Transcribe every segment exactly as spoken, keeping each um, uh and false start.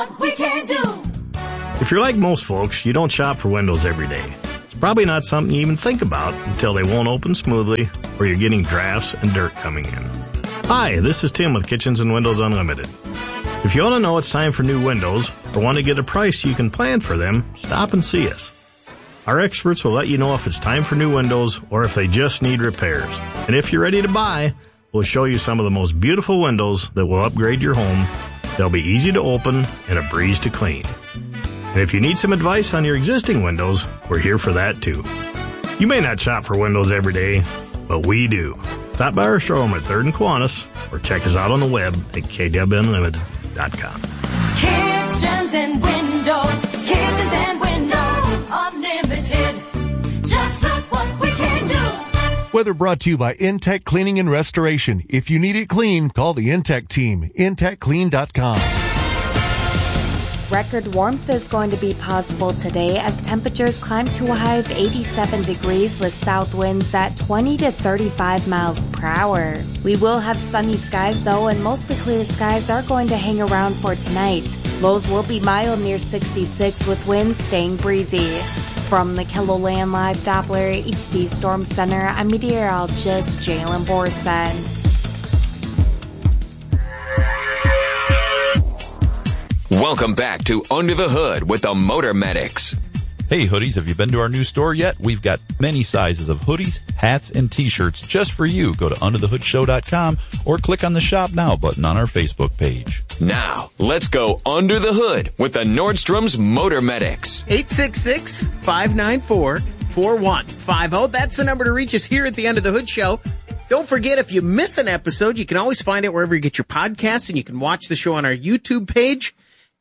We can do. If you're like most folks, you don't shop for windows every day. It's probably not something you even think about until they won't open smoothly or you're getting drafts and dirt coming in. Hi, this is Tim with Kitchens and Windows Unlimited. If you want to know it's time for new windows or want to get a price so you can plan for them, stop and see us. Our experts will let you know if it's time for new windows or if they just need repairs. And if you're ready to buy, we'll show you some of the most beautiful windows that will upgrade your home. They'll be easy to open and a breeze to clean. And if you need some advice on your existing windows, we're here for that too. You may not shop for windows every day, but we do. Stop by our showroom at third and Kiwanis or check us out on the web at k w unlimited dot com. Kitchens and windows, kitchens and windows, unlimited. Just look what we can do. Weather brought to you by Intech Cleaning and Restoration. If you need it clean, call the Intech team. intech clean dot com. Record warmth is going to be possible today as temperatures climb to a high of eighty-seven degrees with south winds at twenty to thirty-five miles per hour. We will have sunny skies though, and mostly clear skies are going to hang around for tonight. Lows will be mild near sixty-six with winds staying breezy. From the KELOLAND Live Doppler H D Storm Center, I'm meteorologist Jalen Borson. Welcome back to Under the Hood with the Motor Medics. Hey hoodies, have you been to our new store yet? We've got many sizes of hoodies, hats, and t-shirts just for you. Go to under the hood show dot com or click on the Shop Now button on our Facebook page. Now, let's go under the hood with the Nordstrom's Motor Medics. eight six six, five nine four, four one five zero. That's the number to reach us here at the Under the Hood Show. Don't forget, if you miss an episode, you can always find it wherever you get your podcasts, and you can watch the show on our YouTube page.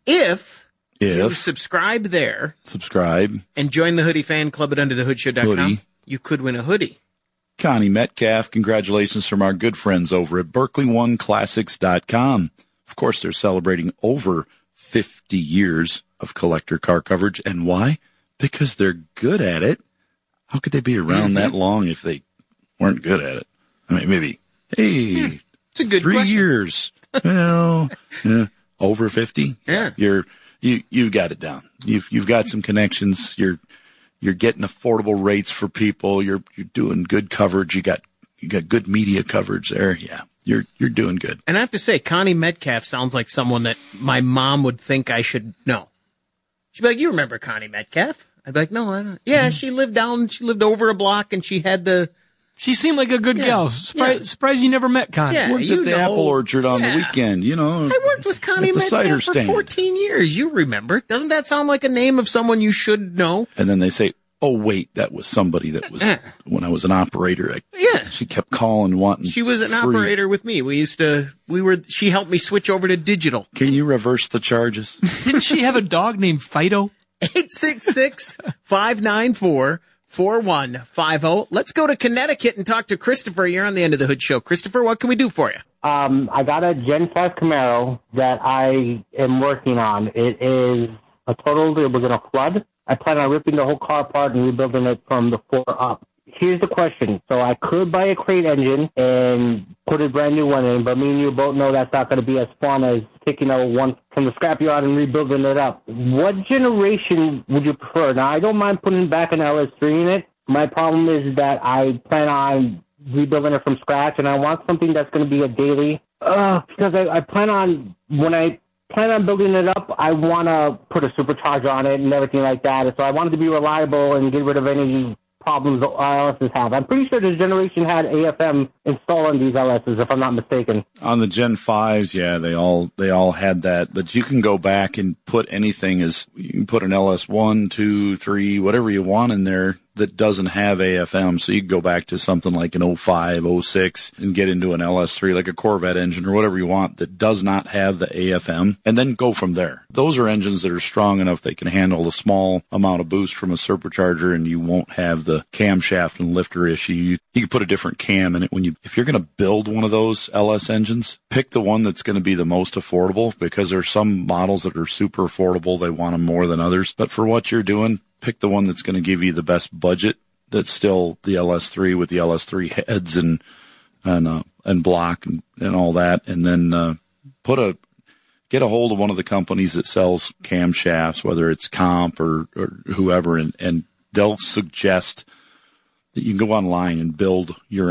If, if you subscribe there, subscribe, and join the Hoodie Fan Club at under the hood show dot com, hoodie. You could win a hoodie. Connie Metcalf, congratulations from our good friends over at Berkeley One Classics dot com. Of course, they're celebrating over fifty years of collector car coverage. And why? Because they're good at it. How could they be around that long if they weren't good at it? I mean, maybe, hey, yeah, it's a good three question. years. Well, yeah. Over fifty? Yeah. You're, you, you've got it down. You've, you've got some connections. You're, you're getting affordable rates for people. You're, you're doing good coverage. You got, you got good media coverage there. Yeah. You're, you're doing good. And I have to say, Connie Metcalf sounds like someone that my mom would think I should know. She'd be like, you remember Connie Metcalf? I'd be like, no, I don't. Yeah, mm-hmm. she lived down, she lived over a block and she had the, She seemed like a good yeah, gal. Surprised, yeah. surprised you never met Connie. Yeah, worked you at the know. apple orchard on Yeah. the weekend, you know. I worked with Connie Metcalf for stand. fourteen years. You remember. Doesn't that sound like a name of someone you should know? And then they say, oh, wait, that was somebody that was, when I was an operator. I, Yeah. She kept calling, wanting. She was an free. operator with me. We used to, we were, she helped me switch over to digital. Can you reverse the charges? Didn't she have a dog named Fido? eight six six, five nine four, four one five zero. Let's go to Connecticut and talk to Christopher. You're on the End of the Hood Show. Christopher, what can we do for you? Um, I got a Gen five Camaro that I am working on. It is a total, it was in a flood. I plan on ripping the whole car apart and rebuilding it from the floor up. Here's the question. So I could buy a crate engine and put a brand new one in, but me and you both know that's not going to be as fun as taking out one from the scrapyard and rebuilding it up. What generation would you prefer? Now, I don't mind putting back an L S three in it. My problem is that I plan on rebuilding it from scratch, and I want something that's going to be a daily. Uh, because I, I plan on, when I plan on building it up, I want to put a supercharger on it and everything like that. So I want it to be reliable and get rid of any problems L Ss have. I'm pretty sure this generation had A F M installed on these L Ss, if I'm not mistaken. On the Gen fives, yeah, they all they all had that. But you can go back and put anything as you can put an L S one, two, three, whatever you want in there that doesn't have A F M. So you can go back to something like an oh five, oh six and get into an L S three, like a Corvette engine or whatever you want that does not have the A F M, and then go from there. Those are engines that are strong enough they can handle the small amount of boost from a supercharger, and you won't have the camshaft and lifter issue. You, you can put a different cam in it. When you, if you're going to build one of those L S engines, pick the one that's going to be the most affordable, because there's some models that are super affordable. They want them more than others. But for what you're doing, pick the one that's going to give you the best budget. That's still the L S three with the L S three heads and and uh, and block and, and all that, and then uh, put a get a hold of one of the companies that sells camshafts, whether it's Comp or, or whoever, and, and they'll suggest that you can go online and build your